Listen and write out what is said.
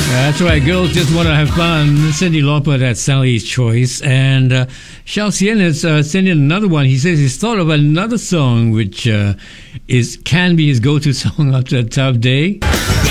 That's right. Girls just want to have fun. Cyndi Lauper, that's Sally's choice. And Xiao Xian has sent in another one. He says he's thought of another song which can be his go-to song after a tough day.